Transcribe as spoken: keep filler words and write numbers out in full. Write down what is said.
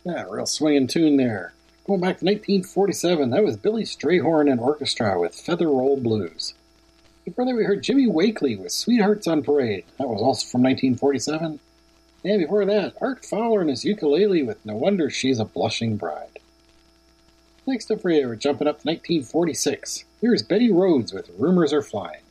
Yeah, real swinging tune there. Going back to nineteen forty-seven, that was Billy Strayhorn and Orchestra with Feather Roll Blues. Before that, we heard Jimmy Wakely with Sweethearts on Parade. That was also from nineteen forty-seven. And before that, Art Fowler and his ukulele with No Wonder She's a Blushing Bride. Next up for you, we're jumping up to nineteen forty-six. Here's Betty Rhodes with Rumors Are Flying.